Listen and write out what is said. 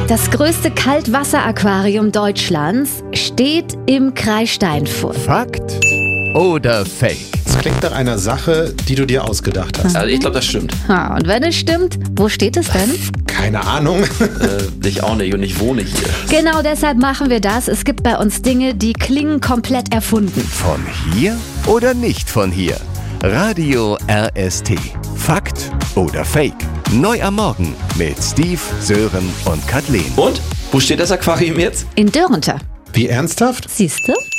Das größte Kaltwasseraquarium Deutschlands steht im Kreis Steinfurt. Fakt oder Fake? Das klingt nach einer Sache, die du dir ausgedacht hast. Also ich glaube, das stimmt. Und wenn es stimmt, wo steht es denn? Keine Ahnung. Ich auch nicht und ich wohne hier. Genau deshalb machen wir das. Es gibt bei uns Dinge, die klingen komplett erfunden. Von hier oder nicht von hier? Radio RST. Fakt oder Fake? Neu am Morgen mit Steve, Sören und Kathleen. Und? Wo steht das Aquarium jetzt? In Dörrente. Wie ernsthaft? Siehste?